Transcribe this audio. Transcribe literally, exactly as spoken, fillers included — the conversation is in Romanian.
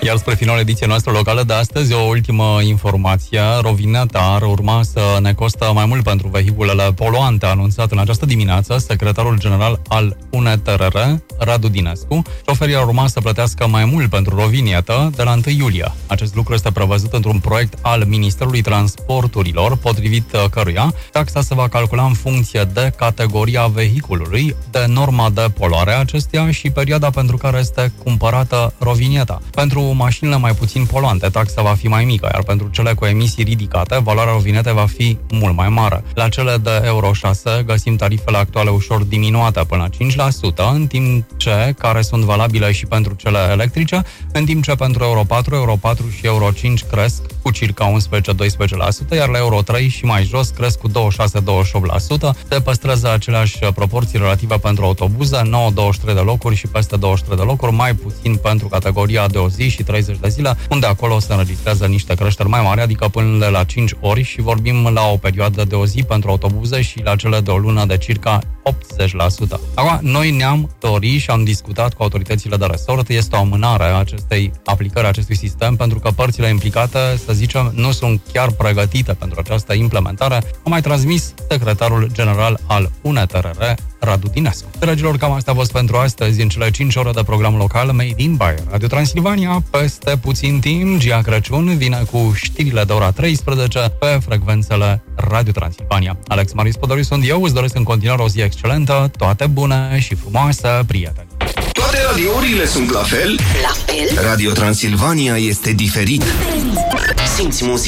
Iar spre finalul ediției noastre locale de astăzi, o ultimă informație. Rovineta ar urma să ne costă mai mult pentru vehiculele poluante, a anunțat în această dimineață secretarul general al U N T R R, Radu Dinescu. Șoferii ar urma să plătească mai mult pentru rovinietă de la întâi iulie. Acest lucru este prevăzut într-un proiect al Ministerului Transporturilor, potrivit căruia taxa se va calcula în funcție de categoria vehiculului, de norma de poluare a acestuia și perioada pentru care este cumpărată rovinieta. Pentru mașinile mai puțin poluante, taxa va fi mai mică, iar pentru cele cu emisii ridicate, valoarea rovinetei va fi mult mai mare. La cele de Euro șase găsim tarifele actuale ușor diminuate până la cinci la sută, în timp ce care sunt valabile și pentru cele electrice, în timp ce pentru Euro patru, Euro patru și Euro cinci cresc cu circa unsprezece la doisprezece la sută, iar la Euro trei și mai jos cresc cu douăzeci și șase la douăzeci și opt la sută. Se păstrează aceleași proporții relative pentru autobuze, nouă douăzeci și trei de locuri și peste douăzeci și trei de locuri, mai puțin pentru categoria de o zi și treizeci de zile, unde acolo se înregistrează niște creșteri mai mari, adică până de la cinci ori, și vorbim la o perioadă de o zi pentru autobuze și la cele de o lună de circa optzeci la sută. Acum, noi ne-am dorit și am discutat cu autoritățile de resort, este o amânare a acestei aplicări, a acestui sistem, pentru că părțile implicate, să zicem, nu sunt chiar pregătite pentru această implementare, a mai transmis secretarul general al U N T R R, Radu Dinescu. Dragilor, cam asta a fost pentru astăzi în cele cinci ore de program local Made in Bayer Radio Transilvania. Peste puțin timp, Gia Crăciun vine cu știrile de ora treisprezece pe frecvențele Radio Transilvania. Alex Marius Podoriu sunt eu, îți doresc în continuare o zi excelentă, toate bune și frumoase, prieteni! Toate radiourile sunt la fel? La fel? Radio Transilvania este diferit. Simți muzica.